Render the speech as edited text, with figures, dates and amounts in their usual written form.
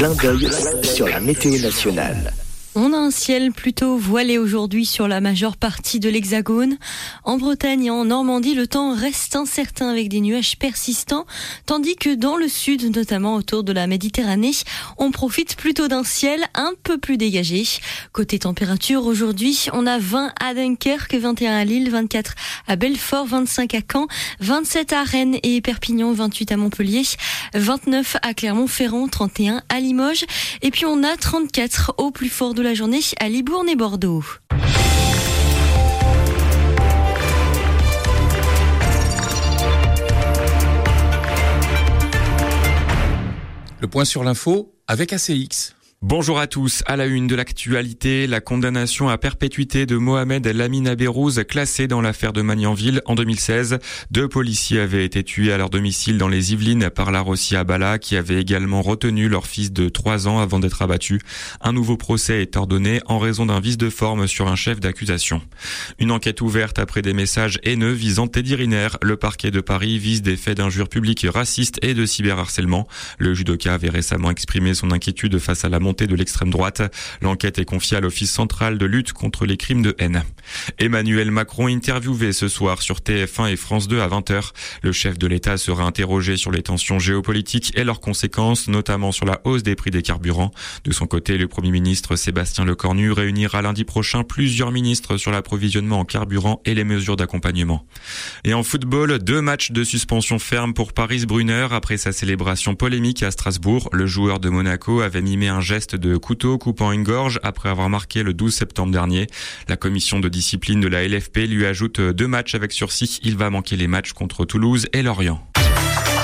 Clin d'œil sur la météo nationale. On a un ciel plutôt voilé aujourd'hui sur la majeure partie de l'Hexagone. En Bretagne et en Normandie, le temps reste incertain avec des nuages persistants, tandis que dans le sud, notamment autour de la Méditerranée, on profite plutôt d'un ciel un peu plus dégagé. Côté température, aujourd'hui, on a 20 à Dunkerque, 21 à Lille, 24 à Belfort, 25 à Caen, 27 à Rennes et Perpignan, 28 à Montpellier, 29 à Clermont-Ferrand, 31 à Limoges, et puis on a 34 au plus fort de la journée à Libourne et Bordeaux. Le point sur l'info avec ACX. Bonjour à tous. À la une de l'actualité, la condamnation à perpétuité de Mohamed Lamine Aberouz, classé dans l'affaire de Magnanville en 2016. 2 policiers avaient été tués à leur domicile dans les Yvelines par la Rossia Bala, qui avait également retenu leur fils de 3 ans avant d'être abattu. Un nouveau procès est ordonné en raison d'un vice de forme sur un chef d'accusation. Une enquête ouverte après des messages haineux visant Teddy Riner. Le parquet de Paris vise des faits d'injures publiques racistes et de cyberharcèlement. Le judoka avait récemment exprimé son inquiétude face à la montée de l'extrême droite. L'enquête est confiée à l'Office central de lutte contre les crimes de haine. Emmanuel Macron interviewé ce soir sur TF1 et France 2 à 20h. Le chef de l'État sera interrogé sur les tensions géopolitiques et leurs conséquences, notamment sur la hausse des prix des carburants. De son côté, le Premier ministre Sébastien Lecornu réunira lundi prochain plusieurs ministres sur l'approvisionnement en carburant et les mesures d'accompagnement. Et en football, 2 matchs de suspension ferme pour Paris Brunner après sa célébration polémique à Strasbourg. Le joueur de Monaco avait mimé un geste de couteau coupant une gorge après avoir marqué le 12 septembre dernier. La commission de discipline de la LFP lui ajoute 2 matchs avec sursis. Il va manquer les matchs contre Toulouse et Lorient.